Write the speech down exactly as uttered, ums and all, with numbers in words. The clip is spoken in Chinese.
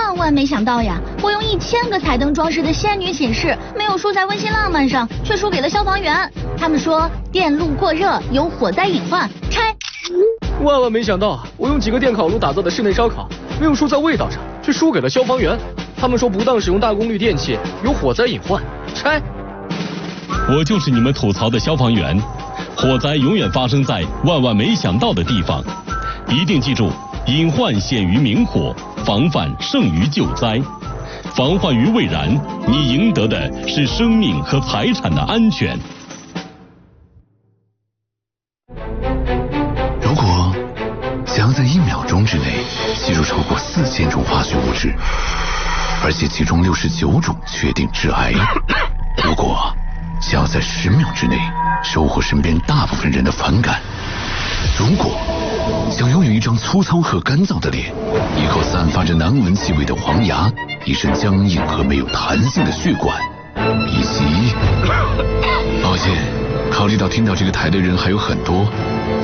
万万没想到呀！我用一千个彩灯装饰的仙女寝室，没有输在温馨浪漫上，却输给了消防员。他们说电路过热有火灾隐患，拆。 万万没想到，我用几个电烤炉打造的室内烧烤，没有输在味道上，却输给了消防员。他们说不当使用大功率电器有火灾隐患，拆。 我就是你们吐槽的消防员，火灾永远发生在万万没想到的地方，一定记住，隐患显于明火，防范胜于救灾。防患于未然，你赢得的是生命和财产的安全。 如果想要在一秒钟之内吸入超过四千种化学物质，而且其中六十九种确定致癌；如果想要在十秒之内收获身边大部分人的反感；如果想拥有一张粗糙和干燥的脸，一口散发着难闻气味的黄牙，一身僵硬和没有弹性的血管，以及……抱歉，考虑到听到这个台的人还有很多，